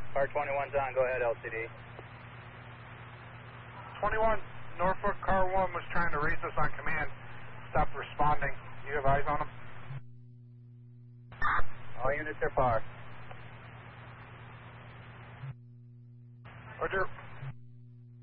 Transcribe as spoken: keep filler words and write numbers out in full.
Car twenty-one's on, go ahead L C D. twenty-one, Norfolk Car one was trying to reach us on command. Stopped responding. You have eyes on him? All units are far. Roger.